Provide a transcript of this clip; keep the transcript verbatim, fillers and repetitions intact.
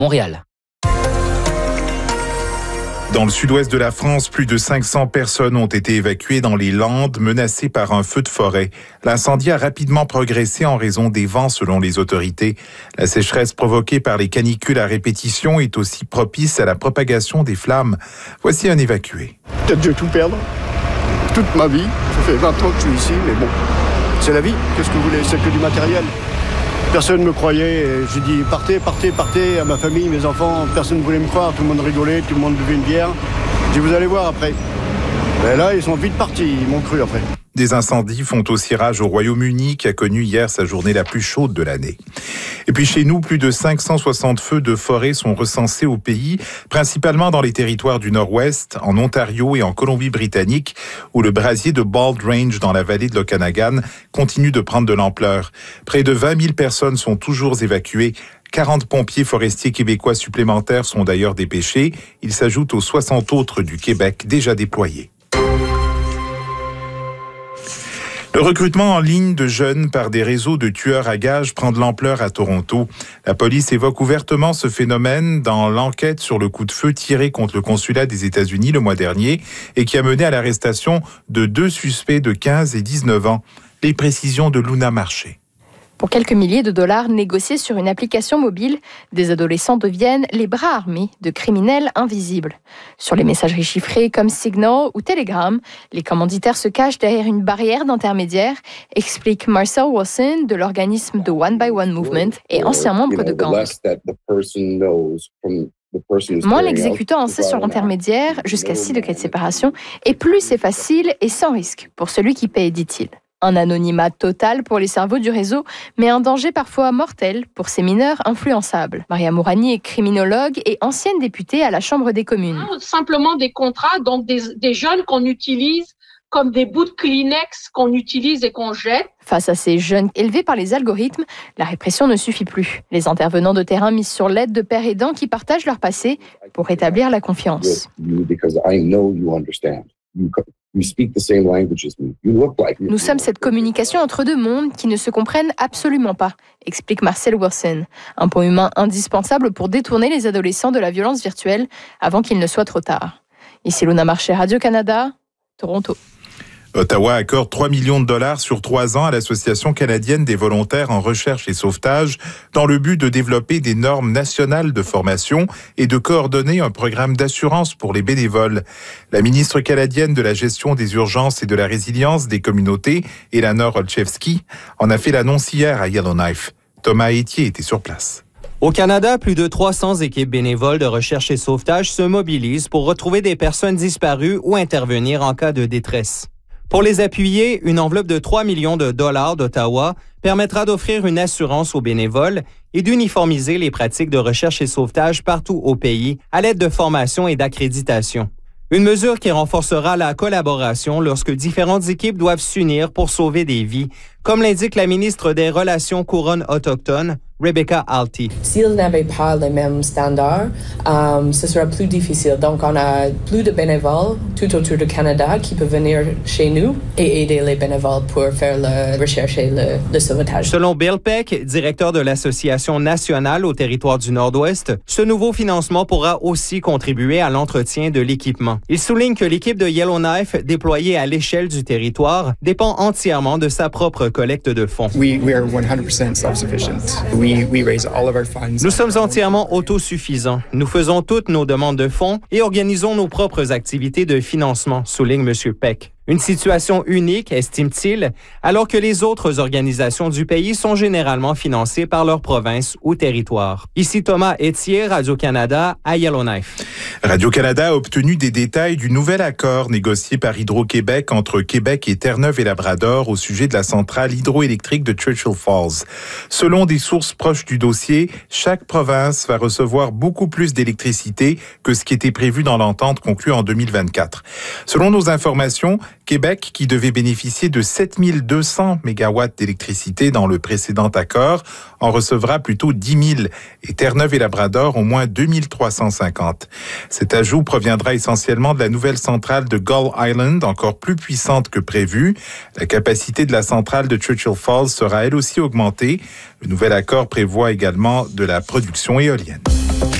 Montréal. Dans le sud-ouest de la France, plus de cinq cents personnes ont été évacuées dans les Landes, menacées par un feu de forêt. L'incendie a rapidement progressé en raison des vents, selon les autorités. La sécheresse provoquée par les canicules à répétition est aussi propice à la propagation des flammes. Voici un évacué. Peut-être je vais tout perdre. Toute ma vie. Ça fait vingt ans que je suis ici, mais bon, c'est la vie. Qu'est-ce que vous voulez? C'est que du matériel. Personne ne me croyait. J'ai dit partez, partez, partez à ma famille, mes enfants. Personne ne voulait me croire. Tout le monde rigolait, tout le monde buvait une bière. J'ai dit vous allez voir après. Mais là, ils sont vite partis. Ils m'ont cru après. Des incendies font aussi rage au Royaume-Uni, qui a connu hier sa journée la plus chaude de l'année. Et puis chez nous, plus de cinq cent soixante feux de forêt sont recensés au pays, principalement dans les territoires du Nord-Ouest, en Ontario et en Colombie-Britannique, où le brasier de Bald Range dans la vallée de l'Okanagan continue de prendre de l'ampleur. Près de vingt mille personnes sont toujours évacuées. quarante pompiers forestiers québécois supplémentaires sont d'ailleurs dépêchés. Ils s'ajoutent aux soixante autres du Québec déjà déployés. Le recrutement en ligne de jeunes par des réseaux de tueurs à gages prend de l'ampleur à Toronto. La police évoque ouvertement ce phénomène dans l'enquête sur le coup de feu tiré contre le consulat des États-Unis le mois dernier et qui a mené à l'arrestation de deux suspects de quinze et dix-neuf ans. Les précisions de Luna Marché. Pour quelques milliers de dollars négociés sur une application mobile, des adolescents deviennent les bras armés de criminels invisibles. Sur les messageries chiffrées comme Signal ou Telegram, les commanditaires se cachent derrière une barrière d'intermédiaire, explique Marcel Wilson de l'organisme The One by One Movement et ancien membre de gang. Moins l'exécutant en sait sur l'intermédiaire, jusqu'à six degrés de séparation, et plus c'est facile et sans risque pour celui qui paye, dit-il. Un anonymat total pour les cerveaux du réseau, mais un danger parfois mortel pour ces mineurs influençables. Maria Mourani est criminologue et ancienne députée à la Chambre des communes. Simplement des contrats, donc des, des jeunes qu'on utilise comme des bouts de Kleenex qu'on utilise et qu'on jette. Face à ces jeunes élevés par les algorithmes, la répression ne suffit plus. Les intervenants de terrain misent sur l'aide de pères aidants qui partagent leur passé pour rétablir la confiance. Nous sommes cette communication entre deux mondes qui ne se comprennent absolument pas, explique Marcel Wilson. Un pont humain indispensable pour détourner les adolescents de la violence virtuelle avant qu'il ne soit trop tard. Ici Luna Marché, Radio-Canada, Toronto. Ottawa accorde trois millions de dollars sur trois ans à l'Association canadienne des volontaires en recherche et sauvetage dans le but de développer des normes nationales de formation et de coordonner un programme d'assurance pour les bénévoles. La ministre canadienne de la gestion des urgences et de la résilience des communautés, Elana Olszewski, en a fait l'annonce hier à Yellowknife. Thomas Etier était sur place. Au Canada, plus de trois cents équipes bénévoles de recherche et sauvetage se mobilisent pour retrouver des personnes disparues ou intervenir en cas de détresse. Pour les appuyer, une enveloppe de trois millions de dollars d'Ottawa permettra d'offrir une assurance aux bénévoles et d'uniformiser les pratiques de recherche et sauvetage partout au pays à l'aide de formations et d'accréditation. Une mesure qui renforcera la collaboration lorsque différentes équipes doivent s'unir pour sauver des vies, comme l'indique la ministre des Relations couronnes autochtones, Rebecca Alty. S'ils n'avaient pas les mêmes standards, um, ce sera plus difficile. Donc, on a plus de bénévoles tout autour du Canada qui peuvent venir chez nous et aider les bénévoles pour faire la recherche et le, le sauvetage. Selon Bill Peck, directeur de l'Association nationale au territoire du Nord-Ouest, ce nouveau financement pourra aussi contribuer à l'entretien de l'équipement. Il souligne que l'équipe de Yellowknife, déployée à l'échelle du territoire, dépend entièrement de sa propre collecte de fonds. We, we are one hundred percent self-sufficient. We Nous sommes entièrement autosuffisants. Nous faisons toutes nos demandes de fonds et organisons nos propres activités de financement, souligne M. Peck. Une situation unique, estime-t-il, alors que les autres organisations du pays sont généralement financées par leur province ou territoire. Ici Thomas Etier, Radio-Canada, à Yellowknife. Radio-Canada a obtenu des détails du nouvel accord négocié par Hydro-Québec entre Québec et Terre-Neuve et Labrador au sujet de la centrale hydroélectrique de Churchill Falls. Selon des sources proches du dossier, chaque province va recevoir beaucoup plus d'électricité que ce qui était prévu dans l'entente conclue en deux mille vingt-quatre. Selon nos informations, Québec, qui devait bénéficier de sept mille deux cents mégawatts d'électricité dans le précédent accord, en recevra plutôt dix mille et Terre-Neuve et Labrador au moins deux mille trois cent cinquante. Cet ajout proviendra essentiellement de la nouvelle centrale de Gull Island, encore plus puissante que prévu. La capacité de la centrale de Churchill Falls sera elle aussi augmentée. Le nouvel accord prévoit également de la production éolienne.